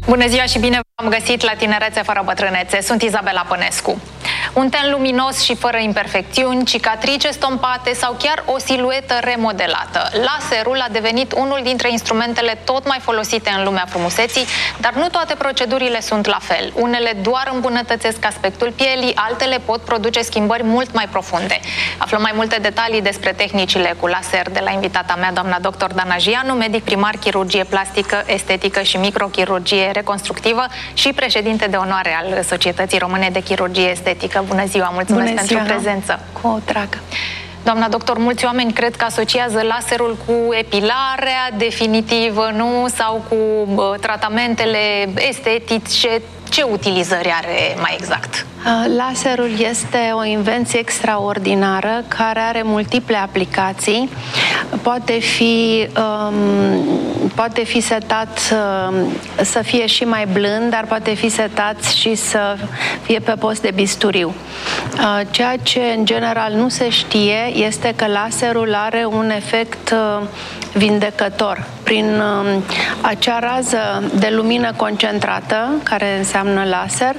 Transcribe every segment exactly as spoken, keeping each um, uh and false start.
Bună ziua și bine v-am găsit la Tinerețe fără bătrânețe. Sunt Izabela Pănescu. Un ten luminos și fără imperfecțiuni, cicatrice stompate sau chiar o siluetă remodelată. Laserul a devenit unul dintre instrumentele tot mai folosite în lumea frumuseții, dar nu toate procedurile sunt la fel. Unele doar îmbunătățesc aspectul pielii, altele pot produce schimbări mult mai profunde. Aflăm mai multe detalii despre tehnicile cu laser de la invitata mea, doamna doctor Dana Jianu, medic primar, chirurgie plastică, estetică și microchirurgie reconstructivă și președinte de onoare al Societății Române de Chirurgie Estetică. Bună ziua, mulțumesc Bună ziua. pentru prezență. Cu o dragă. Doamna doctor, mulți oameni cred că asociază laserul cu epilarea definitivă, nu? Sau cu uh, tratamentele estetice. Ce utilizări are mai exact? Laserul este o invenție extraordinară care are multiple aplicații. Poate fi, um, poate fi setat uh, să fie și mai blând, dar poate fi setat și să fie pe post de bisturiu. Uh, ceea ce în general nu se știe este că laserul are un efect uh, vindecător. Prin uh, acea rază de lumină concentrată, care înseamnă laser,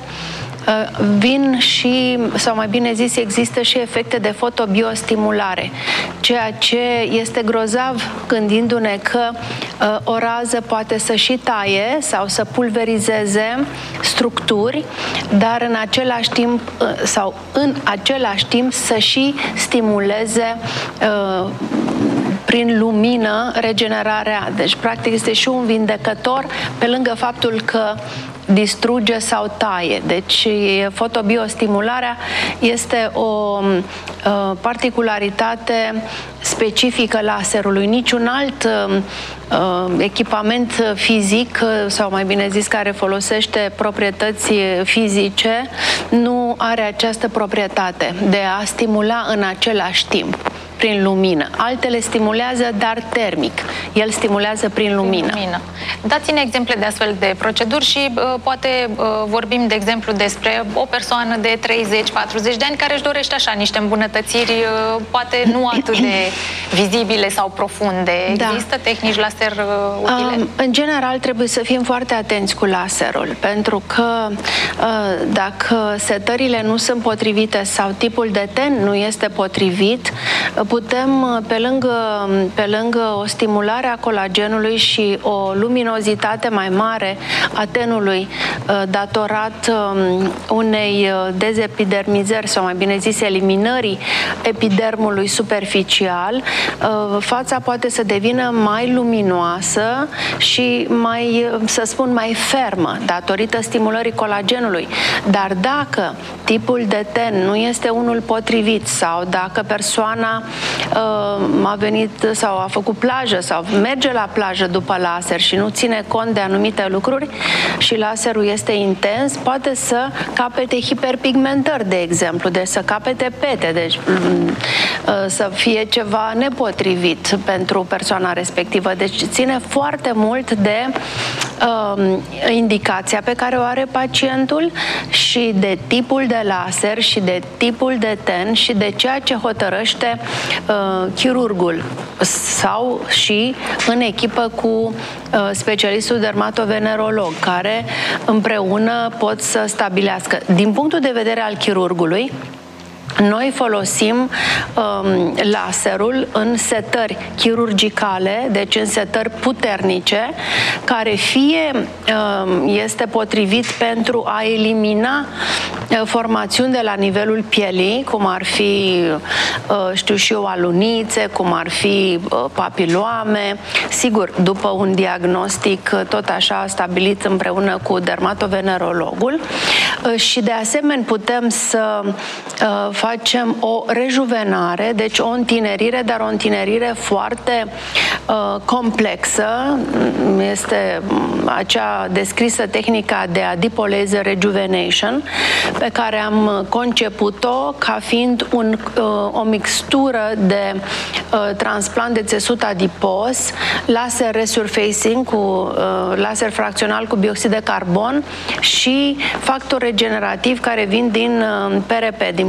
uh, vin și, sau mai bine zis, există și efecte de fotobiostimulare, ceea ce este grozav gândindu-ne că uh, o rază poate să și taie sau să pulverizeze structuri, dar în același timp, uh, sau în același timp să și stimuleze uh, prin lumină regenerarea. Deci, practic, este și un vindecător, pe lângă faptul că distruge sau taie. Deci, fotobiostimularea este o uh, particularitate specifică laserului. Niciun alt uh, echipament fizic, sau mai bine zis, care folosește proprietăți fizice, nu are această proprietate de a stimula în același timp prin lumină. Altele stimulează, dar termic. El stimulează prin lumină. Prin lumină. Dați-ne exemple de astfel de proceduri și uh, poate uh, vorbim, de exemplu, despre o persoană de treizeci patruzeci de ani care își dorește așa niște îmbunătățiri, uh, poate nu atât de vizibile sau profunde. Da. Există tehnici laser uh, utile? Um, în general, trebuie să fim foarte atenți cu laserul, pentru că uh, dacă setările nu sunt potrivite sau tipul de ten nu este potrivit, putem, pe lângă, pe lângă o stimulare a colagenului și o luminozitate mai mare a tenului datorat unei dezepidermizări, sau mai bine zis eliminării epidermului superficial, fața poate să devină mai luminoasă și mai, să spun, mai fermă datorită stimulării colagenului. Dar dacă tipul de ten nu este unul potrivit sau dacă persoana uh, a venit sau a făcut plajă sau merge la plajă după laser și nu ține cont de anumite lucruri și laserul este intens, poate să capete hiperpigmentări, de exemplu, deci să capete pete, deci uh, să fie ceva nepotrivit pentru persoana respectivă. Deci ține foarte mult de uh, indicația pe care o are pacientul și de tipul de laser și de tipul de ten și de ceea ce hotărăște uh, chirurgul sau și în echipă cu uh, specialistul dermatovenerolog, care împreună pot să stabilească. Din punctul de vedere al chirurgului, noi folosim um, laserul în setări chirurgicale, deci în setări puternice, care fie um, este potrivit pentru a elimina uh, formațiuni de la nivelul pielii, cum ar fi, uh, știu și eu, alunițe, cum ar fi uh, papiloame, sigur, după un diagnostic uh, tot așa stabilit împreună cu dermatovenerologul, uh, și de asemenea putem să uh, facem o rejuvenare, deci o întinerire, dar o întinerire foarte uh, complexă. Este acea descrisă tehnica de adipolaser rejuvenation, pe care am conceput-o ca fiind un, uh, o mixtură de uh, transplant de țesut adipos, laser resurfacing cu uh, laser fracțional cu bioxid de carbon și factor regenerativ care vin din uh, P R P, din plasma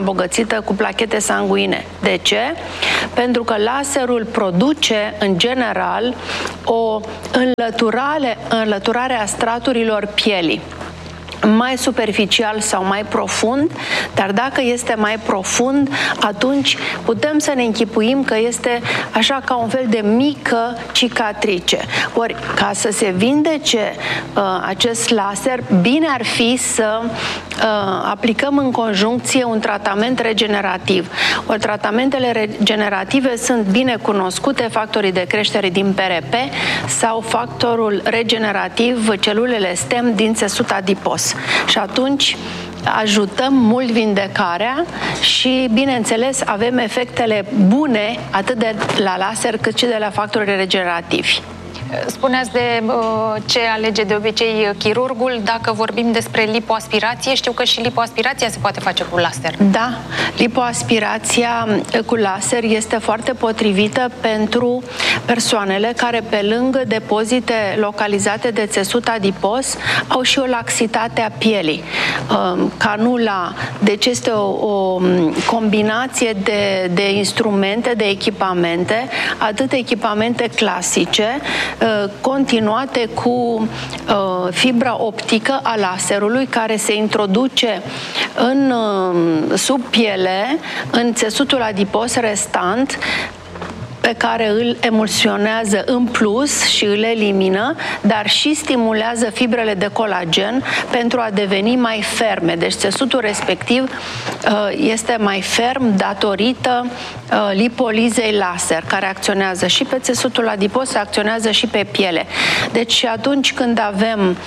îmbogățită cu plachete sanguine. De ce? Pentru că laserul produce, în general, o înlăturare, înlăturare a straturilor pielii, mai superficial sau mai profund, dar dacă este mai profund, atunci putem să ne închipuim că este așa ca un fel de mică cicatrice. Ori, ca să se vindece uh, acest laser, bine ar fi să uh, aplicăm în conjuncție un tratament regenerativ. Ori tratamentele regenerative sunt bine cunoscute, factorii de creștere din P R P sau factorul regenerativ, celulele stem din țesut adipos. Și atunci ajutăm mult vindecarea și, bineînțeles, avem efectele bune atât de la laser cât și de la factorii regenerativi. Spuneați de uh, ce alege de obicei chirurgul. Dacă vorbim despre lipoaspirație, știu că și lipoaspirația se poate face cu laser. Da, lipoaspirația cu laser este foarte potrivită pentru persoanele care, pe lângă depozite localizate de țesut adipos, au și o laxitate a pielii. Uh, canula, deci este o, o combinație de, de instrumente, de echipamente, atât echipamente clasice, continuate cu uh, fibra optică a laserului, care se introduce în, uh, sub piele, în țesutul adipos restant, pe care îl emulsionează în plus și îl elimină, dar și stimulează fibrele de colagen pentru a deveni mai ferme. Deci țesutul respectiv este mai ferm datorită lipolizei laser, care acționează și pe țesutul adipos, acționează și pe piele. Deci atunci când avem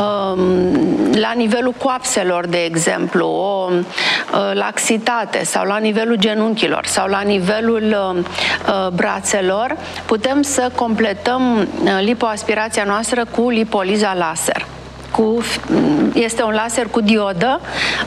la nivelul coapselor, de exemplu, o laxitate, sau la nivelul genunchilor, sau la nivelul brațelor, putem să completăm lipoaspirația noastră cu lipoliza laser. Cu, este un laser cu diodă,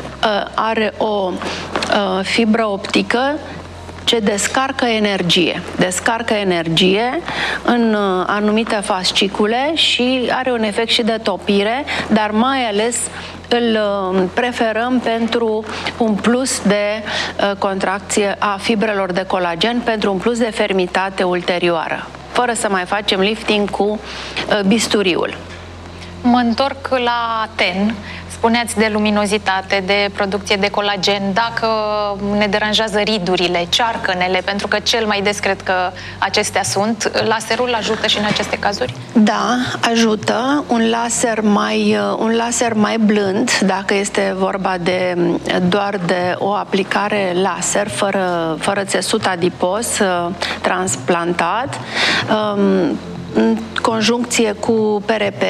are o fibră optică ce descarcă energie. Descarcă energie în anumite fascicule și are un efect și de topire, dar mai ales îl preferăm pentru un plus de contracție a fibrelor de colagen, pentru un plus de fermitate ulterioară, fără să mai facem lifting cu bisturiul. Mă întorc la ten. Spuneați de luminozitate, de producție de colagen. Dacă ne deranjează ridurile, cearcănele, pentru că cel mai des cred că acestea sunt, laserul ajută și în aceste cazuri? Da, ajută. Un laser mai, un laser mai blând, dacă este vorba de doar de o aplicare laser, fără, fără țesut adipos transplantat, um, în conjuncție cu P R P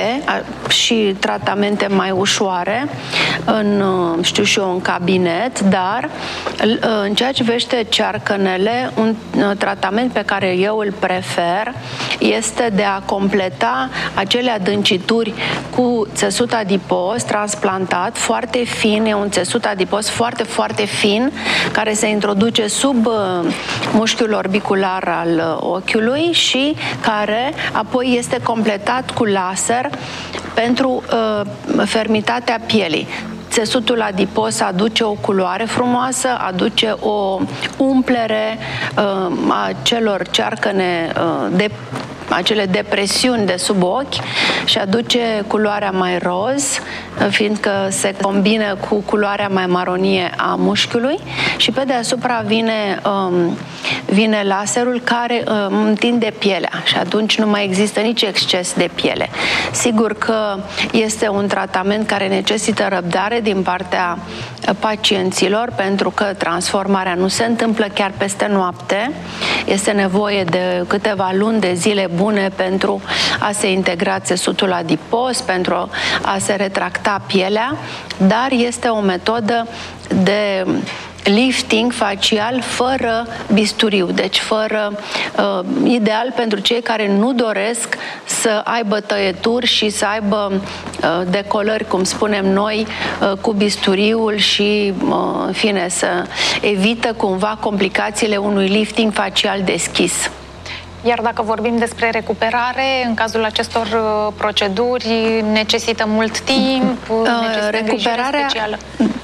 și tratamente mai ușoare, în, știu și eu, în cabinet, dar în ceea ce privește cearcănele, un tratament pe care eu îl prefer este de a completa acele adâncituri cu țesut adipos transplantat, foarte fin, e un țesut adipos foarte, foarte fin, care se introduce sub mușchiul orbicular al ochiului și care apoi este completat cu laser pentru uh, fermitatea pielii. Țesutul adipos aduce o culoare frumoasă, aduce o umplere uh, a celor cearcăne uh, de acele depresiuni de sub ochi și aduce culoarea mai roz, fiindcă se combină cu culoarea mai maronie a mușchiului, și pe deasupra vine, um, vine laserul care um, întinde pielea și atunci nu mai există nici exces de piele. Sigur că este un tratament care necesită răbdare din partea pacienților, pentru că transformarea nu se întâmplă chiar peste noapte. Este nevoie de câteva luni de zile bune pentru a se integra țesutul adipos, pentru a se retracta pielea, dar este o metodă de lifting facial fără bisturiu, deci fără uh, ideal pentru cei care nu doresc să aibă tăieturi și să aibă uh, decolări, cum spunem noi, uh, cu bisturiul și uh, în fine să evită cumva complicațiile unui lifting facial deschis. Iar dacă vorbim despre recuperare, în cazul acestor uh, proceduri, necesită mult timp, uh, necesită recuperarea, specială?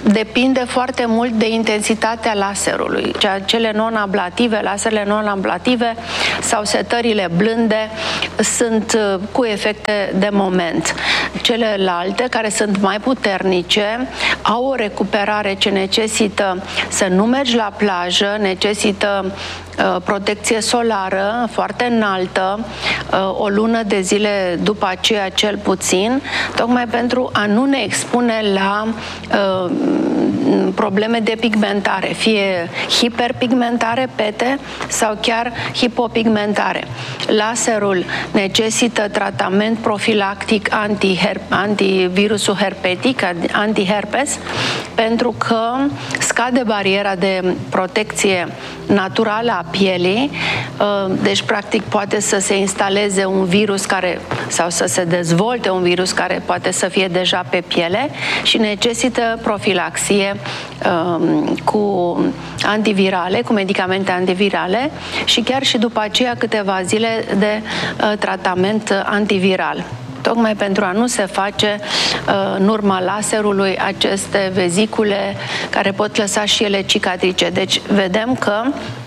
depinde foarte mult de intensitatea laserului. Cele non-ablative, laserele non-ablative sau setările blânde sunt cu efecte de moment. Celelalte, care sunt mai puternice, au o recuperare ce necesită să nu mergi la plajă, necesită protecție solară foarte înaltă, o lună de zile după aceea cel puțin, tocmai pentru a nu ne expune la uh, probleme de pigmentare, fie hiperpigmentare, pete, sau chiar hipopigmentare. Laserul necesită tratament profilactic antivirusul herpetic, antiherpes, pentru că scade bariera de protecție naturală a pielii, deci practic poate să se instaleze un virus care, sau să se dezvolte un virus care poate să fie deja pe piele și necesită profilaxie um, cu antivirale, cu medicamente antivirale și chiar și după aceea câteva zile de uh, tratament antiviral. Tocmai pentru a nu se face uh, în urma laserului aceste vezicule care pot lăsa și ele cicatrice. Deci vedem că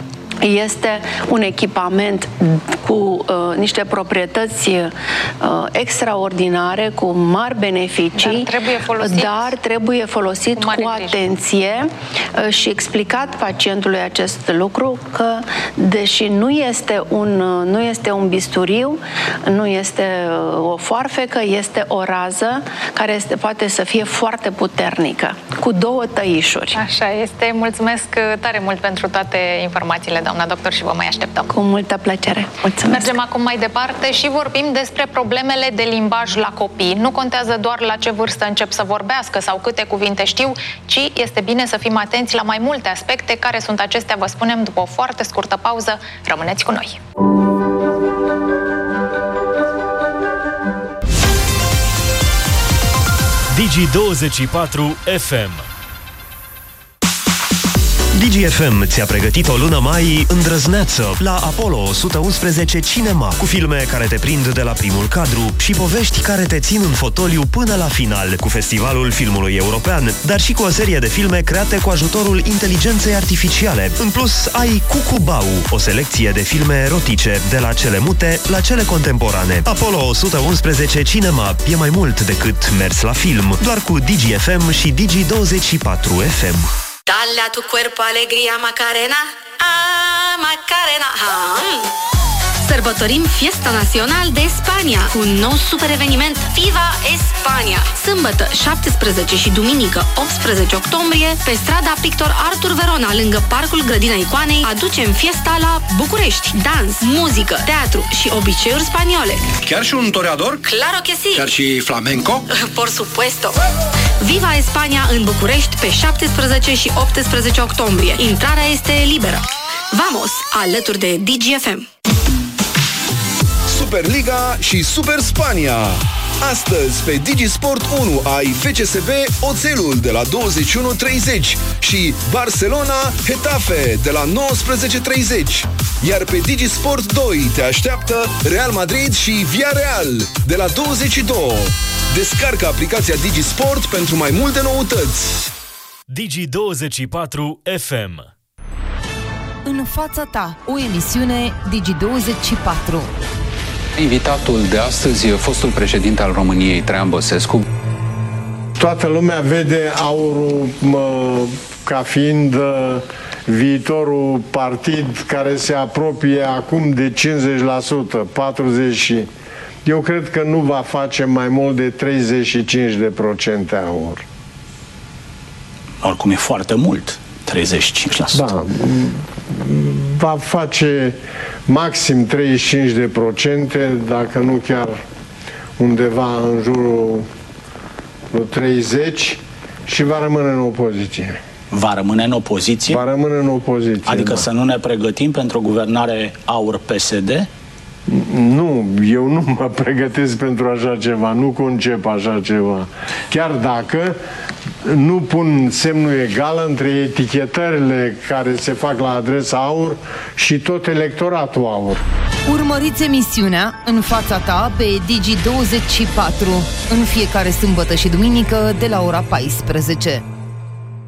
este un echipament cu uh, niște proprietăți uh, extraordinare, cu mari beneficii, dar trebuie folosit, dar trebuie folosit cu, cu atenție uh, și explicat pacientului acest lucru că, deși nu este un, uh, nu este un bisturiu, nu este uh, o foarfecă, este o rază care este, poate să fie foarte puternică, cu două tăișuri. Așa este. Mulțumesc tare mult pentru toate informațiile, doamna doctor, și vă mai așteptăm. Cu multă plăcere. Mulțumesc. Mergem acum mai departe și vorbim despre problemele de limbaj la copii. Nu contează doar la ce vârstă încep să vorbească sau câte cuvinte știu, ci este bine să fim atenți la mai multe aspecte. Care sunt acestea, vă spunem după o foarte scurtă pauză. Rămâneți cu noi! Digi douăzeci și patru F M. Digi F M ți-a pregătit o lună mai îndrăzneață la Apollo o sută unsprezece Cinema, cu filme care te prind de la primul cadru și povești care te țin în fotoliu până la final, cu Festivalul Filmului European, dar și cu o serie de filme create cu ajutorul inteligenței artificiale. În plus, ai Cucubau, o selecție de filme erotice, de la cele mute la cele contemporane. Apollo o sută unsprezece Cinema e mai mult decât mers la film, doar cu Digi F M și Digi douăzeci și patru F M. Dale a tu cuerpo alegría, Macarena. Ah, Macarena. Ah. Sărbătorim Fiesta Nacional de Spania cu un nou super eveniment Viva España. Sâmbătă șaptesprezece și duminică optsprezece octombrie, pe strada Pictor Artur Verona, lângă Parcul Grădina Icoanei, aducem fiesta la București. Dans, muzică, teatru și obiceiuri spaniole. Chiar și un toreador? Claro que sí. Chiar și flamenco? Por supuesto. Viva España în București pe șaptesprezece și optsprezece octombrie. Intrarea este liberă. Vamos, alături de Digi F M. Superliga și Super Spania. Astăzi, pe DigiSport unu, ai F C S B Oțelul de la douăzeci și unu treizeci și Barcelona Getafe de la nouăsprezece treizeci. Iar pe DigiSport doi te așteaptă Real Madrid și Villarreal de la douăzeci și doi. Descarcă aplicația DigiSport pentru mai multe noutăți. Digi douăzeci și patru F M. În fața ta, o emisiune Digi douăzeci și patru. Invitatul de astăzi e fostul președinte al României, Traian Băsescu. Toată lumea vede Aurul mă, ca fiind uh, viitorul partid care se apropie acum de cincizeci la sută, patruzeci la sută. Eu cred că nu va face mai mult de treizeci și cinci la sută Aur. Oricum e foarte mult, treizeci și cinci la sută. Da, va face maxim treizeci și cinci la sută, dacă nu chiar undeva în jurul treizeci, și va rămâne în opoziție. Va rămâne în opoziție? Va rămâne în opoziție, Adică da. Să nu ne pregătim pentru o guvernare Aur-P S D? Nu, eu nu mă pregătesc pentru așa ceva, nu concep așa ceva. Chiar dacă nu pun semnul egal între etichetările care se fac la adresa Aur și tot electoratul Aur. Urmăriți emisiunea În fața ta pe Digi douăzeci și patru în fiecare sâmbătă și duminică de la ora paisprezece.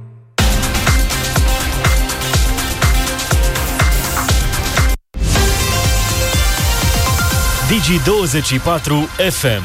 Digi douăzeci și patru F M.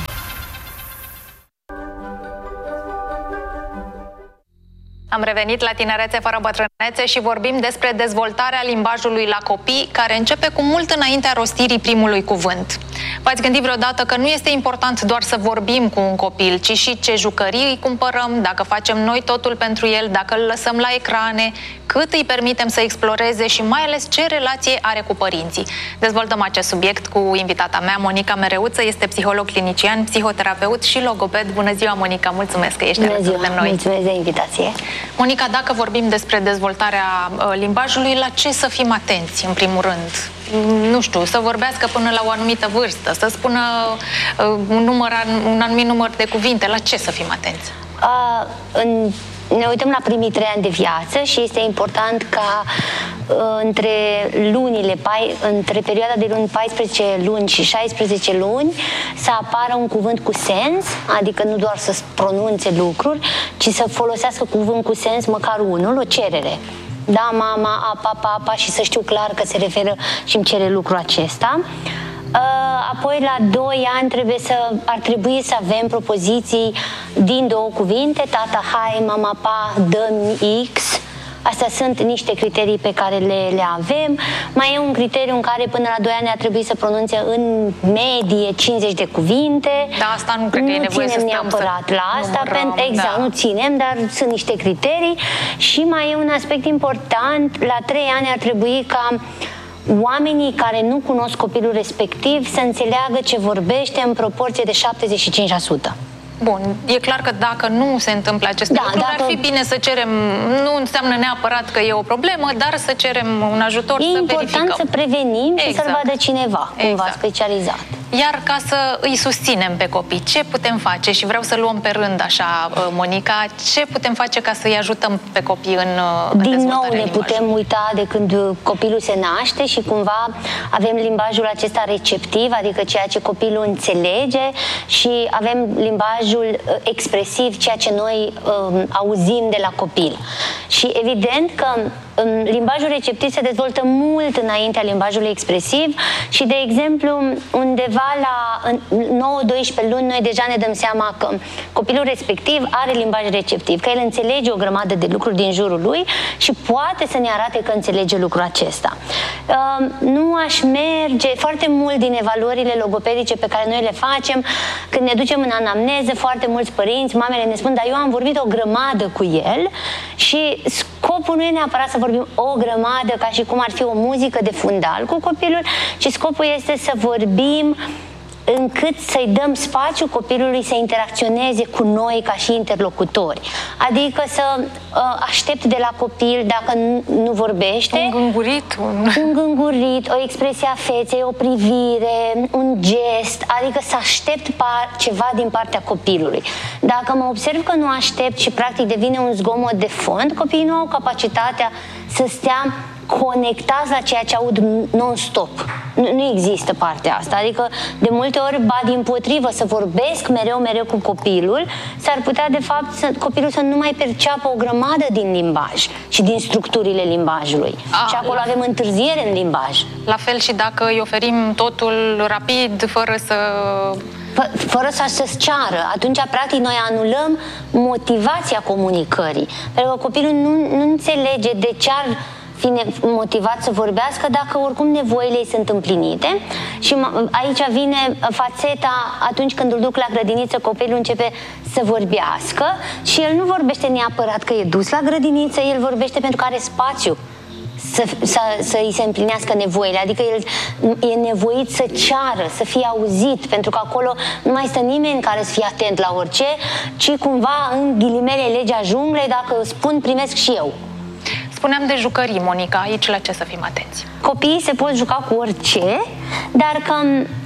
Am revenit la Tinerețe fără bătrânețe și vorbim despre dezvoltarea limbajului la copii, care începe cu mult înaintea rostirii primului cuvânt. V-ați gândit vreodată că nu este important doar să vorbim cu un copil, ci și ce jucării îi cumpărăm, dacă facem noi totul pentru el, dacă îl lăsăm la ecrane, cât îi permitem să exploreze și mai ales ce relație are cu părinții. Dezvoltăm acest subiect cu invitata mea, Monica Mereuță, este psiholog clinician, psihoterapeut și logoped. Bună ziua, Monica, mulțumesc că ești alături de noi. Mulțumesc de invitație. Monica, dacă vorbim despre dezvoltarea uh, limbajului, la ce să fim atenți, în primul rând? Nu știu, să vorbească până la o anumită vârstă, să spună uh, un, număr, un anumit număr de cuvinte, la ce să fim atenți? Uh, în... Ne uităm la primii trei ani de viață și este important ca uh, între lunile, între perioada de luni paisprezece luni și șaisprezece luni să apară un cuvânt cu sens, adică nu doar să pronunțe lucruri, ci să folosească cuvânt cu sens măcar unul, o cerere. Da, mama, apa, papa, și să știu clar că se referă și îmi cere lucrul acesta. Apoi la doi ani trebuie să, ar trebui să avem propoziții din două cuvinte, tata, hai, mama, pa, dă-mi X. Astea sunt niște criterii pe care le, le avem. Mai e un criteriu în care până la doi ani ar trebui să pronunțe în medie cincizeci de cuvinte. Da, asta nu cred că e nevoie să stăm neapărat să la asta, numărăm, pentru, exact, da. nu ținem, dar sunt niște criterii. Și mai e un aspect important, la trei ani ar trebui ca oamenii care nu cunosc copilul respectiv să înțeleagă ce vorbește în proporție de șaptezeci și cinci la sută. Bun, e clar că dacă nu se întâmplă aceste da, lucruri, dacă... ar fi bine să cerem, nu înseamnă neapărat că e o problemă, dar să cerem un ajutor, e să verificăm. E important să prevenim exact. Și să-l vadă cineva, cumva exact. specializat. Iar ca să îi susținem pe copii, ce putem face? Și vreau să luăm pe rând așa, Monica, ce putem face ca să-i ajutăm pe copii în, în Din nou ne limbajului? putem uita de când copilul se naște și cumva avem limbajul acesta receptiv, adică ceea ce copilul înțelege, și avem limbajul expresiv, ceea ce noi um, auzim de la copil. Și evident că um, limbajul receptiv se dezvoltă mult înaintea limbajului expresiv și, de exemplu, undeva la nouă doisprezece luni noi deja ne dăm seama că copilul respectiv are limbaj receptiv, că el înțelege o grămadă de lucruri din jurul lui și poate să ne arate că înțelege lucrul acesta. Um, nu aș merge foarte mult din evaluările logopedice pe care noi le facem, când ne ducem în anamneză, foarte mulți părinți, mamele ne spun, dar eu am vorbit o grămadă cu el, și scopul nu e neapărat să vorbim o grămadă ca și cum ar fi o muzică de fundal cu copilul, ci scopul este să vorbim încât să-i dăm spațiu copilului să interacționeze cu noi ca și interlocutori. Adică să uh, aștept de la copil, dacă nu, nu vorbește, un gângurit, un... un gângurit, o expresie a feței, o privire, un gest, adică să aștept par, ceva din partea copilului. Dacă mă observ că nu aștept și practic devine un zgomot de fond, copiii nu au capacitatea să stea conectați la ceea ce aud non-stop. Nu, nu există partea asta. Adică, de multe ori, ba dimpotrivă, să vorbesc mereu, mereu cu copilul, s-ar putea, de fapt, să, copilul să nu mai perceapă o grămadă din limbaj și din structurile limbajului. A, și acolo avem întârziere în limbaj. La fel și dacă îi oferim totul rapid, fără să... fără să se ceară, atunci, practic, noi anulăm motivația comunicării. Pentru că copilul nu, nu înțelege de ce ar fi motivat să vorbească dacă oricum nevoile ei sunt împlinite. Și aici vine fațeta, atunci când îl duc la grădiniță, copilul începe să vorbească și el nu vorbește neapărat că e dus la grădiniță, el vorbește pentru că are spațiu să, să, să îi se împlinească nevoile, adică el e nevoit să ceară, să fie auzit, pentru că acolo nu mai stă nimeni care să fie atent la orice, ci cumva, în ghilimele, legea junglei, dacă spun, primesc și eu. Spuneam de jucării, Monica, aici la ce să fim atenți? Copiii se pot juca cu orice, dar că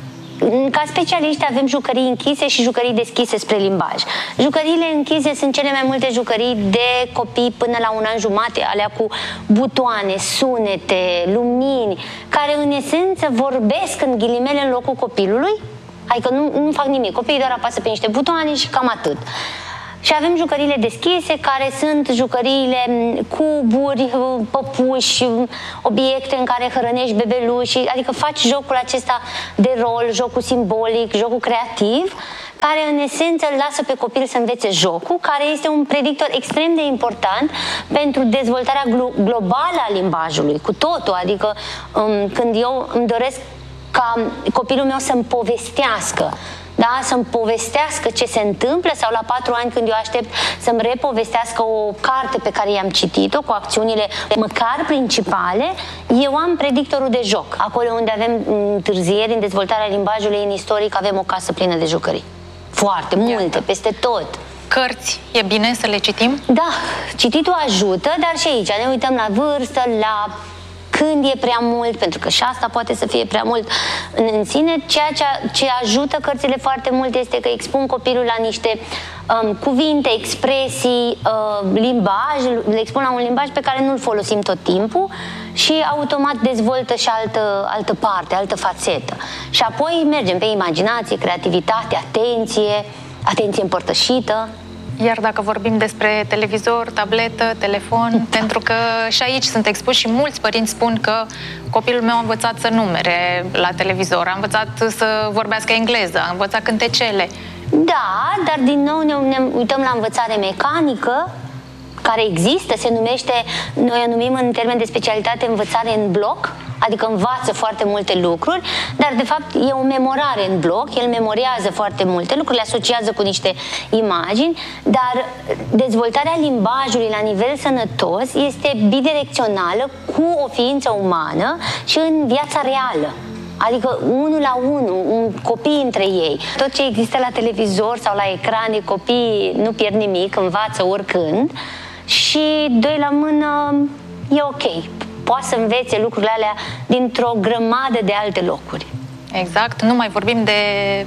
ca specialiști avem jucării închise și jucării deschise spre limbaj. Jucăriile închise sunt cele mai multe jucării de copii până la un an jumate, alea cu butoane, sunete, lumini, care în esență vorbesc în ghilimele în locul copilului, adică nu, nu fac nimic, copiii doar apasă pe niște butoane și cam atât. Și avem jucăriile deschise, care sunt jucăriile cuburi, păpuși, obiecte în care hrănești bebeluși, adică faci jocul acesta de rol, jocul simbolic, jocul creativ, care în esență îl lasă pe copil să învețe jocul, care este un predictor extrem de important pentru dezvoltarea glo- globală a limbajului, cu totul, adică um, când eu îmi doresc ca copilul meu să-mi povestească, da? Să-mi povestească ce se întâmplă, sau la patru ani când eu aștept să-mi repovestească o carte pe care i-am citit-o, cu acțiunile măcar principale, eu am predictorul de joc. Acolo unde avem întârzieri în dezvoltarea limbajului, în istoric, avem o casă plină de jucării. Foarte multe, peste tot. Cărți, e bine să le citim? Da, cititul ajută, dar și aici ne uităm la vârstă, la când e prea mult, pentru că și asta poate să fie prea mult în, în sine. Ceea ce, ce ajută cărțile foarte mult este că expun copilul la niște um, cuvinte, expresii, uh, limbaj, le expun la un limbaj pe care nu-l folosim tot timpul și automat dezvoltă și altă, altă parte, altă fațetă. Și apoi mergem pe imaginație, creativitate, atenție, atenție împărtășită. Iar dacă vorbim despre televizor, tabletă, telefon, da. Pentru că și aici sunt expuși și mulți părinți spun că copilul meu a învățat să numere la televizor, a învățat să vorbească engleză, a învățat cântecele. Da, dar din nou ne, ne uităm la învățare mecanică, care există, se numește, noi o numim în termen de specialitate învățare în bloc, adică învață foarte multe lucruri, dar de fapt e o memorare în bloc, el memoriază foarte multe lucruri, le asociază cu niște imagini, dar dezvoltarea limbajului la nivel sănătos este bidirecțională cu o ființă umană și în viața reală. Adică unul la unul, un copii între ei. Tot ce există la televizor sau la ecrane, copiii nu pierd nimic, învață oricând și doi la mână e ok. Poate să învețe lucrurile alea dintr-o grămadă de alte locuri. Exact, nu mai vorbim de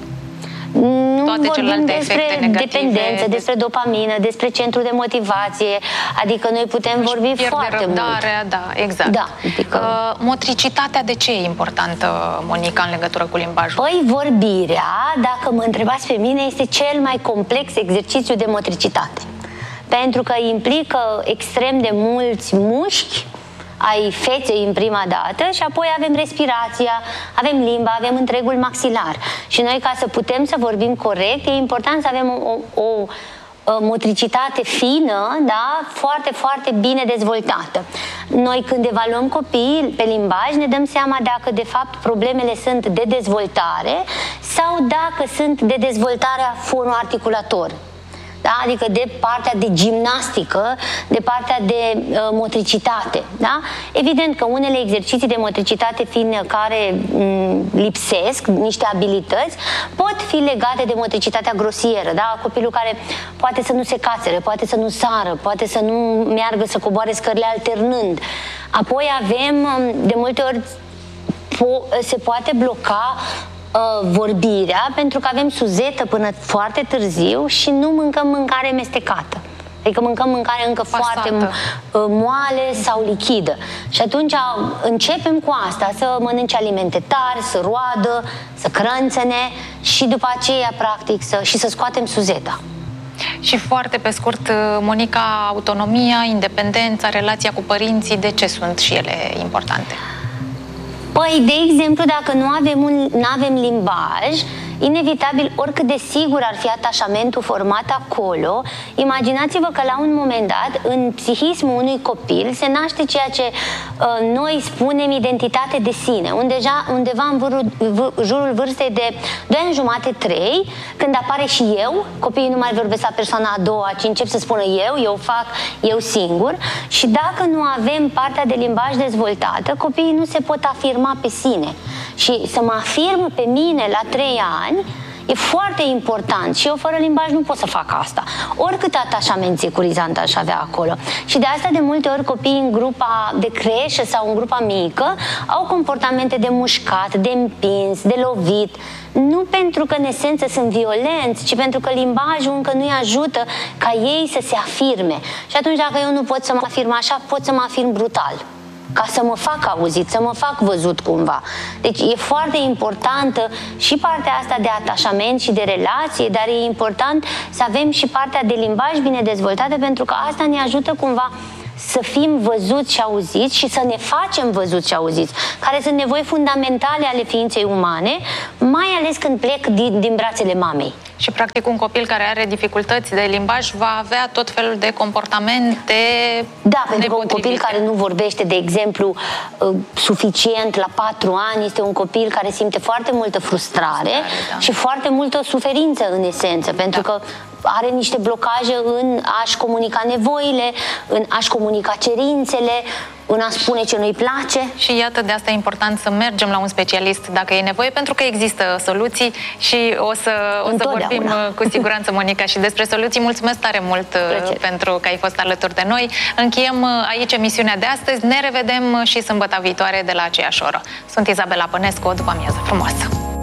nu toate celelalte despre efecte negative, dependență, despre dopamină, despre centru de motivație, adică noi putem Își vorbi foarte răbdarea, mult. Da, exact. Da, adică... uh, motricitatea de ce e importantă, Monica, în legătură cu limbajul? Păi vorbirea, dacă mă întrebați pe mine, este cel mai complex exercițiu de motricitate. Pentru că implică extrem de mulți mușchi ai feței în prima dată și apoi avem respirația, avem limba, avem întregul maxilar. Și noi, ca să putem să vorbim corect, e important să avem o, o, o motricitate fină, da? Foarte, foarte bine dezvoltată. Noi, când evaluăm copiii pe limbaj, ne dăm seama dacă de fapt problemele sunt de dezvoltare sau dacă sunt de dezvoltarea fonoarticulator. Da? Adică de partea de gimnastică, de partea de uh, motricitate. Da? Evident că unele exerciții de motricitate fină care m, lipsesc, niște abilități, pot fi legate de motricitatea grosieră. Da? Copilul care poate să nu se cațere, poate să nu sară, poate să nu meargă, să coboare scările alternând. Apoi avem, de multe ori, po- se poate bloca vorbirea, pentru că avem suzetă până foarte târziu și nu mâncăm mâncare mestecată. Adică mâncăm mâncare încă Pasată. foarte moale sau lichidă. Și atunci începem cu asta, să mănânci alimente tari, să roadă, să crânțene și după aceea, practic, să, și să scoatem suzeta. Și foarte pe scurt, Monica, autonomia, independența, relația cu părinții, de ce sunt și ele importante? Păi, de exemplu, dacă nu avem, un, nu avem limbaj, inevitabil, oricât de sigur ar fi atașamentul format acolo, imaginați-vă că la un moment dat, în psihismul unui copil, se naște ceea ce uh, noi spunem identitate de sine, undeva, undeva în vârul, v, jurul vârstei de doi ani jumate, trei, când apare și eu, copiii nu mai vorbesc la persoana a doua, ci încep să spună eu, eu fac, eu singur, și dacă nu avem partea de limbaj dezvoltată, copiii nu se pot afirma pe sine. Și să mă afirm pe mine la trei ani e foarte important și eu fără limbaj nu pot să fac asta. Oricât atașament securizant aș avea acolo. Și de asta de multe ori copiii în grupa de creșă sau în grupa mică au comportamente de mușcat, de împins, de lovit. Nu pentru că în esență sunt violenți, ci pentru că limbajul încă nu-i ajută ca ei să se afirme. Și atunci dacă eu nu pot să mă afirm așa, pot să mă afirm brutal. ca să mă fac auzit, să mă fac văzut cumva. Deci e foarte importantă și partea asta de atașament și de relație, dar e important să avem și partea de limbaj bine dezvoltată, pentru că asta ne ajută cumva să fim văzuți și auziți și să ne facem văzuți și auziți, care sunt nevoi fundamentale ale ființei umane, mai ales când plec din, din brațele mamei. Și practic un copil care are dificultăți de limbaj va avea tot felul de comportamente Da, pentru că un copil care nu vorbește, de exemplu, suficient la patru ani, este un copil care simte foarte multă frustrare, da. și foarte multă suferință în esență, pentru da. că are niște blocaje în a-și comunica nevoile, în a-și comunica cerințele, în a spune ce nu-i place. Și iată, de asta e important să mergem la un specialist dacă e nevoie, pentru că există soluții și o să, o să vorbim cu siguranță, Monica, și despre soluții. Mulțumesc tare mult Plăcere. pentru că ai fost alături de noi. Încheiem aici emisiunea de astăzi. Ne revedem și sâmbătă viitoare de la aceeași oră. Sunt Izabela Pănescu, o după amiază frumoasă!